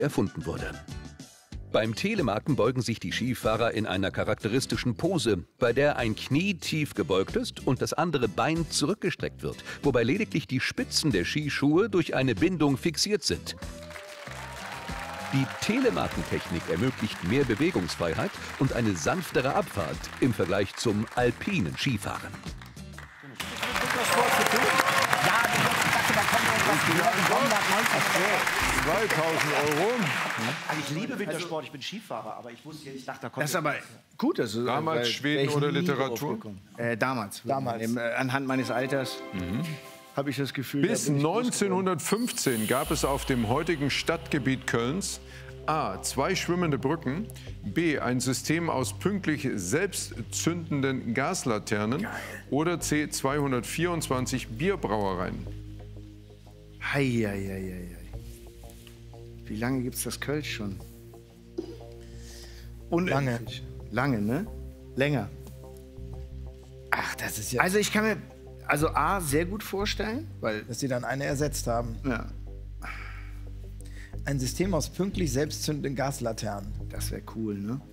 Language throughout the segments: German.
erfunden wurde. Beim Telemarken beugen sich die Skifahrer in einer charakteristischen Pose, bei der ein Knie tief gebeugt ist und das andere Bein zurückgestreckt wird, wobei lediglich die Spitzen der Skischuhe durch eine Bindung fixiert sind. Die Telemarkentechnik ermöglicht mehr Bewegungsfreiheit und eine sanftere Abfahrt im Vergleich zum alpinen Skifahren. Ja, da kommt was 2000 €. Also ich liebe Wintersport, ich bin Skifahrer, aber ich wusste, ich dachte, da kommt... Das ist aber gut. Dass du, Damals Schweden oder Literatur? Damals. Anhand meines Alters habe ich das Gefühl... Bis 1915 gab es auf dem heutigen Stadtgebiet Kölns A. 2 schwimmende Brücken, B. ein System aus pünktlich selbstzündenden Gaslaternen oder C. 224 Bierbrauereien. Heieieiei. Wie lange gibt es das Kölsch schon? Unendlich. Lange, ne? Länger. Ach, das ist ja... Also ich kann mir A sehr gut vorstellen, weil... Dass sie dann eine ersetzt haben. Ja, Ein System aus pünktlich selbstzündenden Gaslaternen. das wäre cool, ne?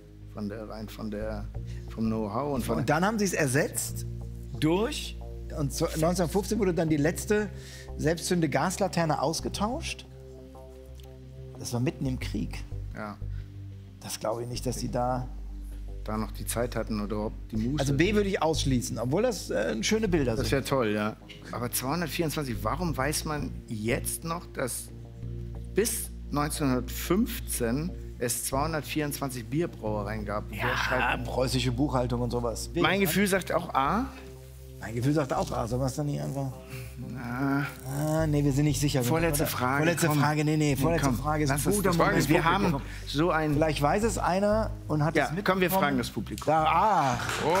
Vom Know-how und von... Und dann haben sie es ersetzt durch... Und 1915 wurde dann die letzte selbstzündende Gaslaterne ausgetauscht. Das war mitten im Krieg. Ja, Das glaube ich nicht, dass sie da... da noch die Zeit hatten oder überhaupt die Muße. Also B würde ich ausschließen, obwohl das schöne Bilder Das sind. wäre toll, ja. Aber 224, warum weiß man jetzt noch, dass bis 1915 es 224 Bierbrauereien gab? Ja, preußische Buchhaltung und sowas. Mein Gefühl sagt auch A. Mein Gefühl sagt auch A. Sollen wir es dann nicht einfach... nee, wir sind nicht sicher. Vorletzte oder? Frage. Vorletzte komm. Frage, nee, vorletzte komm. Frage ist ein Lass uns guter das Moment. fragen. Wir haben so ein... Vielleicht weiß es einer und hat es Ja, mitbekommen. komm, wir fragen das Publikum. Oh.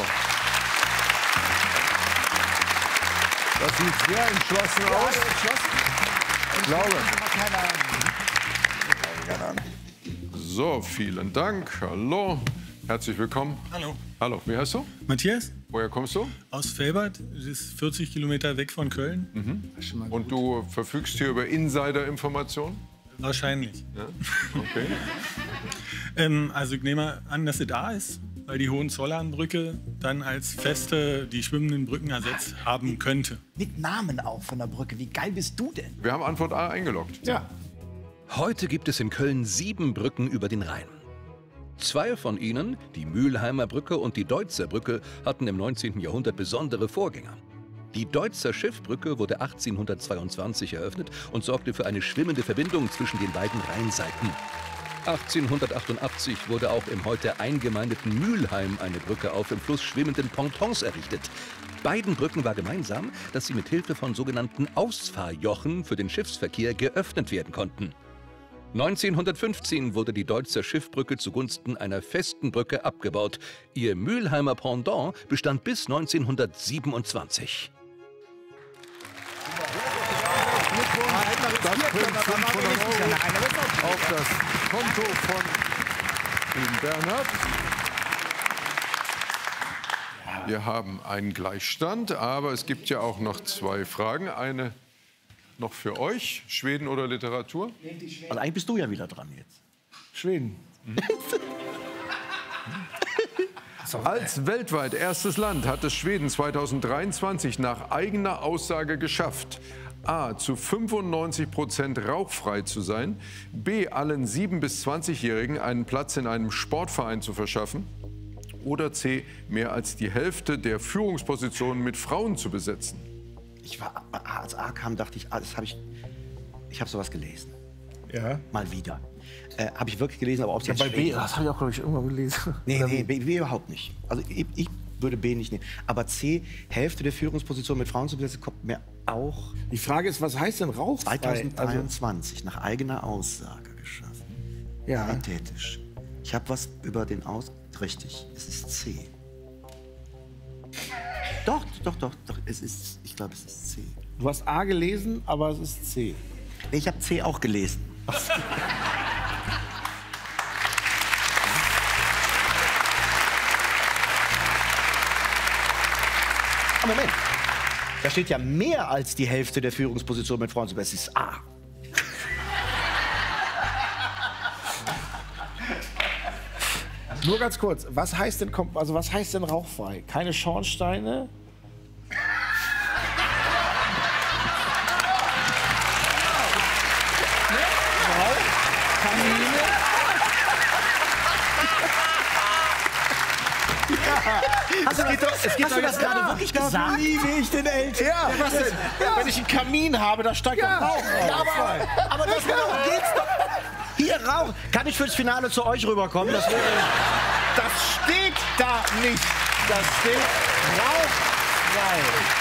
Das sieht sehr entschlossen aus. Ich glaube. Keine Ahnung. So, vielen Dank. Hallo. Herzlich willkommen. Hallo. Hallo, wie heißt du? Matthias Woher kommst du? aus Felbert, das ist 40 Kilometer weg von Köln. Und du verfügst hier über Insider-Informationen? Wahrscheinlich. Ja? Okay. Also ich nehme an, dass sie da ist, weil die Hohenzollernbrücke dann als feste die schwimmenden Brücken ersetzt haben könnte. Mit Namen auch von der Brücke. Wie geil bist du denn? Wir haben Antwort A eingeloggt. Ja. Heute gibt es in Köln 7 Brücken über den Rhein. 2 von ihnen, die Mülheimer Brücke und die Deutzer Brücke, hatten im 19. Jahrhundert besondere Vorgänger. Die Deutzer Schiffbrücke wurde 1822 eröffnet und sorgte für eine schwimmende Verbindung zwischen den beiden Rheinseiten. 1888 wurde auch im heute eingemeindeten Mülheim eine Brücke auf im Fluss schwimmenden Pontons errichtet. Beiden Brücken war gemeinsam, dass sie mit Hilfe von sogenannten Ausfahrjochen für den Schiffsverkehr geöffnet werden konnten. 1915 wurde die Deutzer Schiffbrücke zugunsten einer festen Brücke abgebaut. Ihr Mülheimer Pendant bestand bis 1927. Das bringt 500 € auf das Konto von Bernhard. Wir haben einen Gleichstand, aber es gibt ja auch noch 2 Fragen. Eine noch für euch, Schweden oder Literatur? Also eigentlich bist du ja wieder dran jetzt. Schweden. Als weltweit erstes Land hat es Schweden 2023 nach eigener Aussage geschafft, A. zu 95% rauchfrei zu sein, B. allen 7- bis 20-Jährigen einen Platz in einem Sportverein zu verschaffen oder C. mehr als die Hälfte der Führungspositionen mit Frauen zu besetzen. Als A kam, dachte ich, ich habe sowas gelesen. Ja. Mal wieder. Habe ich wirklich gelesen, aber ob es jetzt Bei B, Schweden- das habe ich auch, glaube ich, irgendwann gelesen. Nee, B überhaupt nicht. Also ich würde B nicht nehmen. Aber C, Hälfte der Führungsposition mit Frauen zu besetzen, kommt mir auch Die Frage ist, was heißt denn rauchfrei? 2023 nach eigener Aussage geschaffen. Ja. Paritätisch. Ich habe was über den Richtig, es ist C. Doch. Es ist, ich glaube, es ist C. Du hast A gelesen, aber es ist C. Nee, ich habe C auch gelesen. Moment. Da steht ja mehr als die Hälfte der Führungsposition mit Frauen zu besetzen. Es ist A. Nur ganz kurz, was heißt denn rauchfrei? Keine Schornsteine? Es geht doch jetzt gerade wirklich gesagt. Liebe ich den Eltern. Ja, was denn? Ja. Wenn ich einen Kamin habe, da steigt doch Rauch raus. Ja, aber das geht's doch. Hier, Rauch. Kann ich fürs Finale zu euch rüberkommen? Das steht da nicht. Das steht rauchfrei.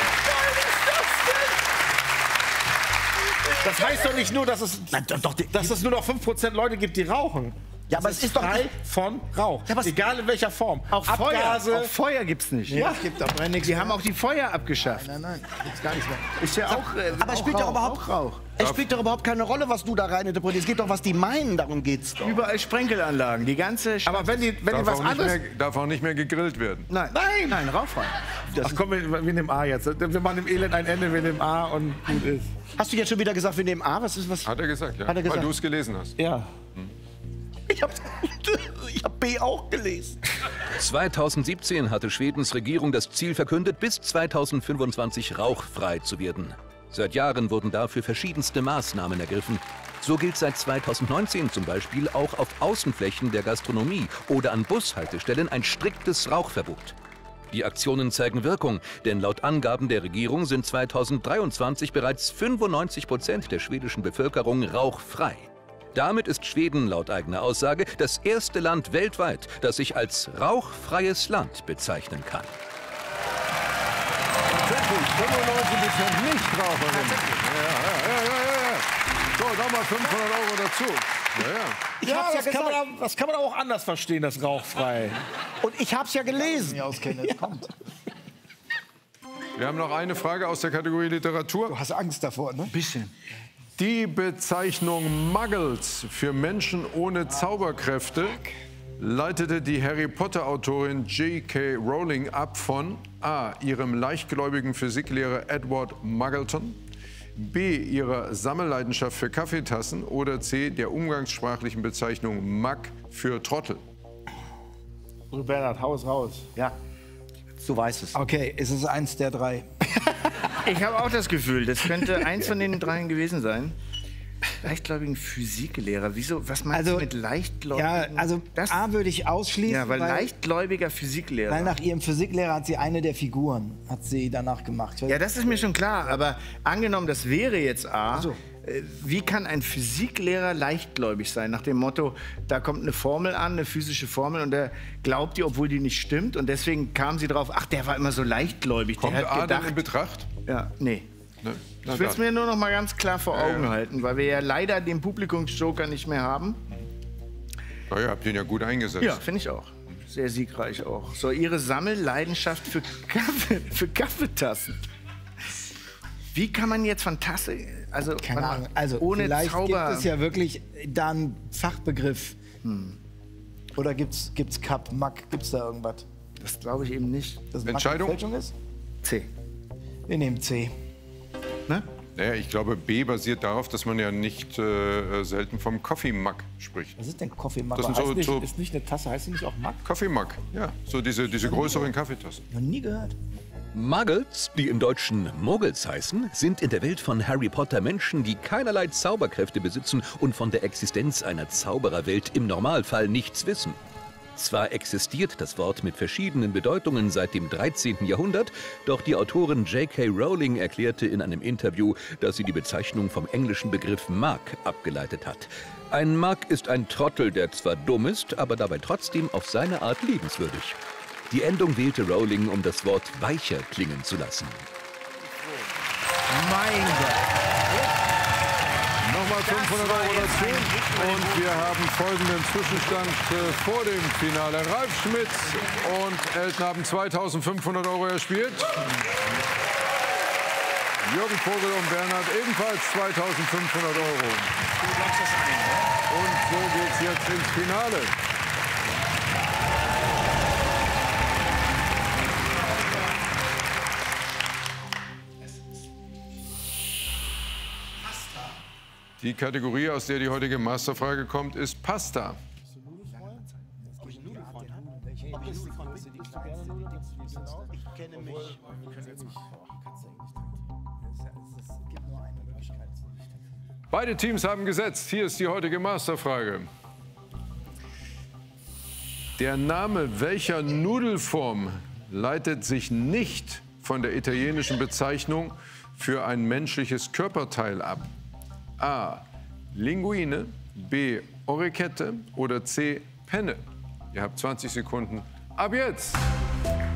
Das heißt doch nicht nur, dass es nur noch 5% Leute gibt, die rauchen. Ja, aber es ist doch frei von Rauch. Ja, egal in welcher Form. Auch Abgase. Auch Feuer gibt's nicht. Ja, es gibt doch nichts. Die haben auch die Feuer abgeschafft. Nein, gibt's gar nichts mehr. Ist ja auch. Aber es spielt doch überhaupt Rauch. Es spielt doch überhaupt keine Rolle, was du da rein interpretierst. Es geht doch, was die meinen, darum geht's doch. Überall Sprenkelanlagen. Die ganze Stadt. Aber wenn die was anderes. Darf auch nicht mehr gegrillt werden. Nein, rauchfrei. Ach komm, wir nehmen A jetzt. Wir machen dem Elend ein Ende, wir nehmen A und gut ist. Hast du jetzt schon wieder gesagt, wir nehmen A? Was? Hat er gesagt, ja. Hat er gesagt? Weil du es gelesen hast. Ja. Ich hab B auch gelesen. 2017 hatte Schwedens Regierung das Ziel verkündet, bis 2025 rauchfrei zu werden. Seit Jahren wurden dafür verschiedenste Maßnahmen ergriffen. So gilt seit 2019 zum Beispiel auch auf Außenflächen der Gastronomie oder an Bushaltestellen ein striktes Rauchverbot. Die Aktionen zeigen Wirkung, denn laut Angaben der Regierung sind 2023 bereits 95% der schwedischen Bevölkerung rauchfrei. Damit ist Schweden laut eigener Aussage das erste Land weltweit, das sich als rauchfreies Land bezeichnen kann. Tatsächlich, 95% Nichtraucherinnen. Ja. So, nochmal 500 € dazu. Ja, das kann man auch anders verstehen, das rauchfrei. Und ich hab's ja gelesen. Jetzt kommt. Wir haben noch eine Frage aus der Kategorie Literatur. Du hast Angst davor, ne? Bisschen. Die Bezeichnung Muggles für Menschen ohne Zauberkräfte leitete die Harry-Potter-Autorin J.K. Rowling ab von A. ihrem leichtgläubigen Physiklehrer Edward Muggleton, B. ihrer Sammelleidenschaft für Kaffeetassen oder C. der umgangssprachlichen Bezeichnung Mug für Trottel. Bernhard, haus raus. Ja, du weißt es. Okay, es ist eins der drei. Ich habe auch das Gefühl, das könnte eins von den dreien gewesen sein. Leichtgläubigen Physiklehrer. Wieso? Was meinst du mit leichtgläubigen? Ja, also A würde ich ausschließen. Ja, weil leichtgläubiger Physiklehrer. Weil nach ihrem Physiklehrer hat sie eine der Figuren, hat sie danach gemacht. Ja, das ist mir schon klar. Aber angenommen, das wäre jetzt A. So. Wie kann ein Physiklehrer leichtgläubig sein? Nach dem Motto, da kommt eine Formel an, eine physische Formel, und der glaubt die, obwohl die nicht stimmt. Und deswegen kam sie drauf, ach, der war immer so leichtgläubig. Kommt der hat A gedacht, denn in Betracht? Ja, nee. Ne? Ich will es mir nur noch mal ganz klar vor Augen halten, weil wir ja leider den Publikumsjoker nicht mehr haben. Ja, ihr habt den ja gut eingesetzt. Ja, finde ich auch. Sehr siegreich auch. So, ihre Sammelleidenschaft für Kaffeetassen. Wie kann man jetzt von Tasse, also, Keine Ahnung. Also ohne vielleicht Zauber... gibt es ja wirklich da einen Fachbegriff. Oder gibt's Cup, Mack, gibt's da irgendwas? Das glaube ich eben nicht. Das Entscheidung? Fälschung ist? C. Wir nehmen C. Ne? Naja, ich glaube, B basiert darauf, dass man ja nicht selten vom Coffee Mug spricht. Was ist denn Coffee Mack? Das sind so Ist nicht eine Tasse, heißt die nicht auch Mack? Coffee Mug, ja, so diese größeren Kaffeetassen. Noch nie gehört. Muggles, die im Deutschen Muggels heißen, sind in der Welt von Harry Potter Menschen, die keinerlei Zauberkräfte besitzen und von der Existenz einer Zaubererwelt im Normalfall nichts wissen. Zwar existiert das Wort mit verschiedenen Bedeutungen seit dem 13. Jahrhundert, doch die Autorin J.K. Rowling erklärte in einem Interview, dass sie die Bezeichnung vom englischen Begriff Mug abgeleitet hat. Ein Mug ist ein Trottel, der zwar dumm ist, aber dabei trotzdem auf seine Art liebenswürdig. Die Endung wählte Rowling, um das Wort weicher klingen zu lassen. Mein Gott. Nochmal 500 € dazu. Und wir haben folgenden Zwischenstand vor dem Finale. Ralf Schmitz und Elton haben 2.500 € erspielt. Jürgen Vogel und Bernhard ebenfalls 2.500 €. Und so geht's jetzt ins Finale. Die Kategorie, aus der die heutige Masterfrage kommt, ist Pasta. Ich kenne mich. Beide Teams haben gesetzt. Hier ist die heutige Masterfrage. Der Name welcher Nudelform leitet sich nicht von der italienischen Bezeichnung für ein menschliches Körperteil ab? A. Linguine, B. Orecchiette oder C. Penne? Ihr habt 20 Sekunden. Ab jetzt!